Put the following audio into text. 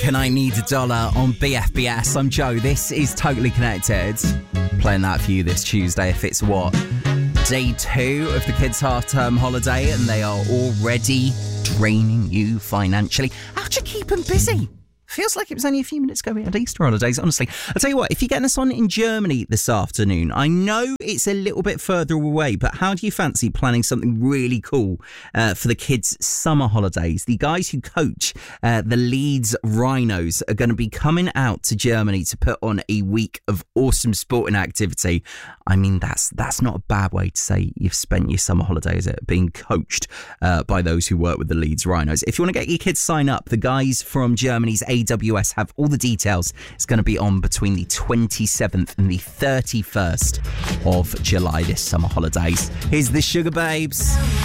and I Need a Dollar on BFBS. I'm Joe. This is Totally Connected. Playing that for you this Tuesday. If it's day 2 of the kids' half-term holiday and they are already draining you financially. How'd you keep them busy? Feels like it was only a few minutes ago we had Easter holidays, honestly. I'll tell you what, if you're getting us on in Germany this afternoon, I know it's a little bit further away, but how do you fancy planning something really cool for the kids' summer holidays? The guys who coach the Leeds Rhinos are going to be coming out to Germany to put on a week of awesome sporting activity. I mean, that's not a bad way to say you've spent your summer holiday, is it? Being coached by those who work with the Leeds Rhinos. If you want to get your kids sign up, the guys from Germany's AWS have all the details. It's going to be on between the 27th and the 31st of July this summer holidays. Here's the Sugar Babes.